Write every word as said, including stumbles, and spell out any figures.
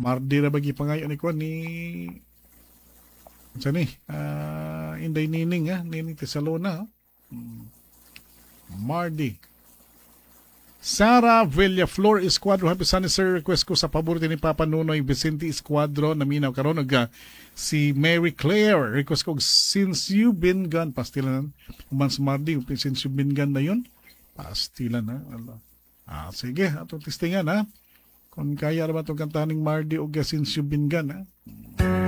Mardi ra bagi pangayo ni kuan ni sa ni ah, Inday Nining ha, Nining Tesalona. Hmm. Mardi. Sara Villaflor Esquadro, happy Sunday sir, request ko sa paborito ni Papa Nunoy Vicente Esquadro na minaw karon og ah, si Mary Claire, request ko since you been gone, pastilan uman sa Mardi, since you been gone na yun, pastilan ha. Ala. Ah, sige, atong testingan ha. Kung kaya ra ba itong kantaning Mardi o since you been gone ha.